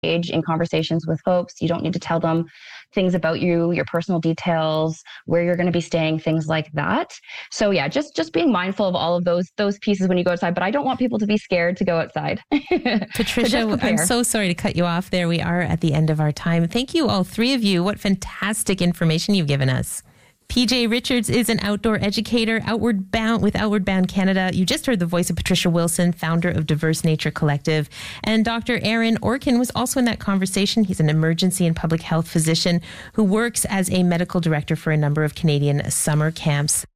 engage in conversations with folks. You don't need to tell them things about you, your personal details, where you're going to be staying, things like that. So yeah, just being mindful of all of those pieces when you go outside. But I don't want people to be scared to go outside. Patricia, I'm so sorry to cut you off there. We are at the end of our time. Thank you, all three of you. What fantastic information you've given us. PJ Richards is an outdoor educator with Outward Bound Canada. You just heard the voice of Patricia Wilson, founder of Diverse Nature Collective. And Dr. Aaron Orkin was also in that conversation. He's an emergency and public health physician who works as a medical director for a number of Canadian summer camps.